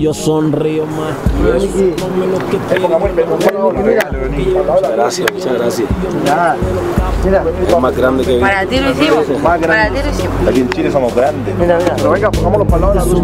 Yo sonrío más que eso, no me lo que Muchas gracias, muchas gracias. Mira, Es más grande que Para ti lo hicimos. Para ti lo hicimos. Aquí en Chile somos grandes. mira, pero venga, pongámoslo para el lado de la luz.